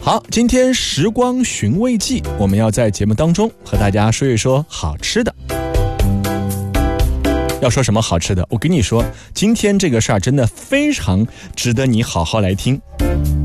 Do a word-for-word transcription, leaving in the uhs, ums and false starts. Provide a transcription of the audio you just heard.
好，今天时光寻味记，我们要在节目当中和大家说一说好吃的。要说什么好吃的？我跟你说，今天这个事儿真的非常值得你好好来听。